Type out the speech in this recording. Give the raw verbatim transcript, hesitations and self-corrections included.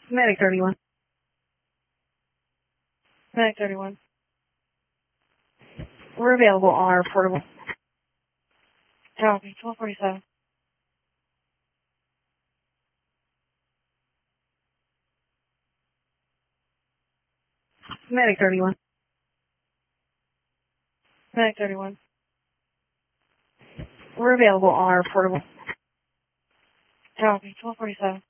Medic thirty-one. Medic thirty-one. We're available on our portable. Copy. twelve forty-seven. Medic thirty-one. Medic thirty-one. We're available on our portable. Copy. twelve forty-seven.